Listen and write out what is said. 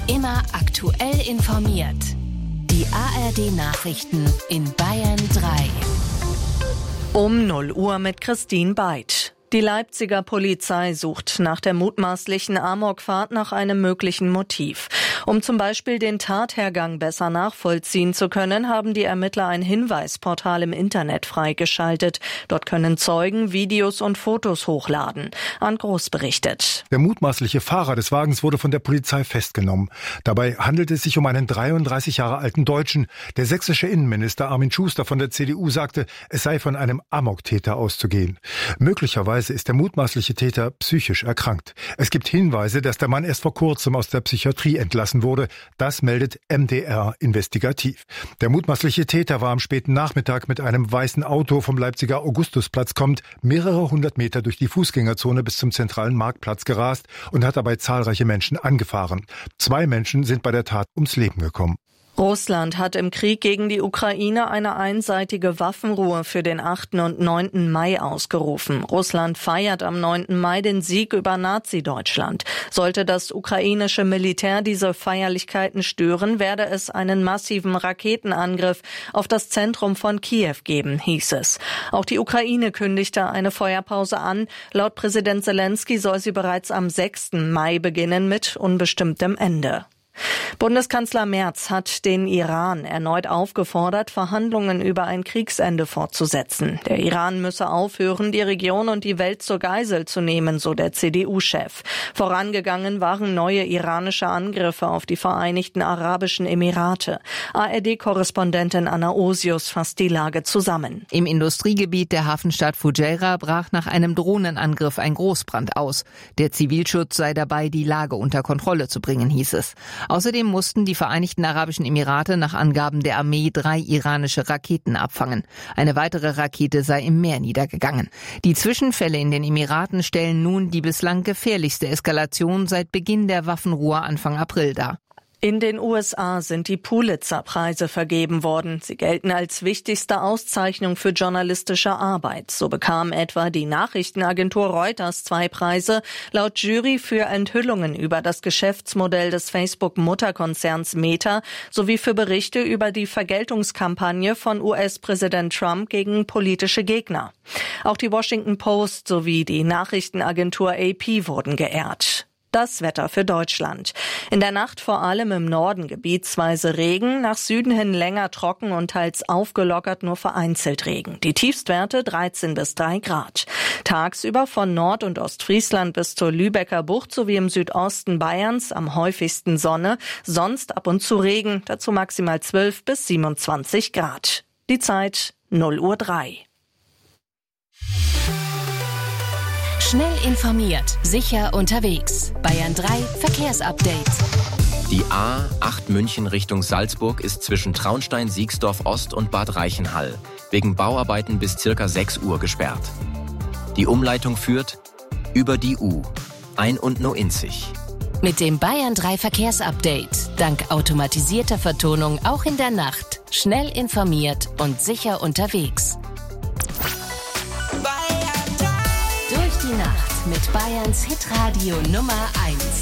Immer aktuell informiert. Die ARD-Nachrichten in Bayern 3. Um 0 Uhr mit Christine Beid. Die Leipziger Polizei sucht nach der mutmaßlichen Amokfahrt nach einem möglichen Motiv. Um zum Beispiel den Tathergang besser nachvollziehen zu können, haben die Ermittler ein Hinweisportal im Internet freigeschaltet. Dort können Zeugen Videos und Fotos hochladen. Arndt Groß berichtet. Der mutmaßliche Fahrer des Wagens wurde von der Polizei festgenommen. Dabei handelt es sich um einen 33 Jahre alten Deutschen. Der sächsische Innenminister Armin Schuster von der CDU sagte, es sei von einem Amoktäter auszugehen. Möglicherweise ist der mutmaßliche Täter psychisch erkrankt. Es gibt Hinweise, dass der Mann erst vor kurzem aus der Psychiatrie entlassen wurde. Das meldet MDR investigativ. Der mutmaßliche Täter war am späten Nachmittag mit einem weißen Auto vom Leipziger Augustusplatz kommend mehrere hundert Meter durch die Fußgängerzone bis zum zentralen Marktplatz gerast und hat dabei zahlreiche Menschen angefahren. 2 Menschen sind bei der Tat ums Leben gekommen. Russland hat im Krieg gegen die Ukraine eine einseitige Waffenruhe für den 8. und 9. Mai ausgerufen. Russland feiert am 9. Mai den Sieg über Nazi-Deutschland. Sollte das ukrainische Militär diese Feierlichkeiten stören, werde es einen massiven Raketenangriff auf das Zentrum von Kiew geben, hieß es. Auch die Ukraine kündigte eine Feuerpause an. Laut Präsident Zelensky soll sie bereits am 6. Mai beginnen mit unbestimmtem Ende. Bundeskanzler Merz hat den Iran erneut aufgefordert, Verhandlungen über ein Kriegsende fortzusetzen. Der Iran müsse aufhören, die Region und die Welt zur Geisel zu nehmen, so der CDU-Chef. Vorangegangen waren neue iranische Angriffe auf die Vereinigten Arabischen Emirate. ARD-Korrespondentin Anna Osius fasst die Lage zusammen. Im Industriegebiet der Hafenstadt Fujairah brach nach einem Drohnenangriff ein Großbrand aus. Der Zivilschutz sei dabei, die Lage unter Kontrolle zu bringen, hieß es. Außerdem mussten die Vereinigten Arabischen Emirate nach Angaben der Armee 3 iranische Raketen abfangen. Eine weitere Rakete sei im Meer niedergegangen. Die Zwischenfälle in den Emiraten stellen nun die bislang gefährlichste Eskalation seit Beginn der Waffenruhe Anfang April dar. In den USA sind die Pulitzer-Preise vergeben worden. Sie gelten als wichtigste Auszeichnung für journalistische Arbeit. So bekam etwa die Nachrichtenagentur Reuters 2 Preise, laut Jury für Enthüllungen über das Geschäftsmodell des Facebook-Mutterkonzerns Meta sowie für Berichte über die Vergeltungskampagne von US-Präsident Trump gegen politische Gegner. Auch die Washington Post sowie die Nachrichtenagentur AP wurden geehrt. Das Wetter für Deutschland. In der Nacht vor allem im Norden gebietsweise Regen, nach Süden hin länger trocken und teils aufgelockert nur vereinzelt Regen. Die Tiefstwerte 13 bis 3 Grad. Tagsüber von Nord- und Ostfriesland bis zur Lübecker Bucht sowie im Südosten Bayerns am häufigsten Sonne, sonst ab und zu Regen, dazu maximal 12 bis 27 Grad. Die Zeit 0:03 Uhr. Schnell informiert, sicher unterwegs. Bayern 3 Verkehrsupdate. Die A8 München Richtung Salzburg ist zwischen Traunstein, Siegsdorf Ost und Bad Reichenhall wegen Bauarbeiten bis ca. 6 Uhr gesperrt. Die Umleitung führt über die U, Ein- und Noinzig. Mit dem Bayern 3 Verkehrsupdate, dank automatisierter Vertonung auch in der Nacht, schnell informiert und sicher unterwegs. Durch die Nacht mit Bayerns Hitradio Nummer 1.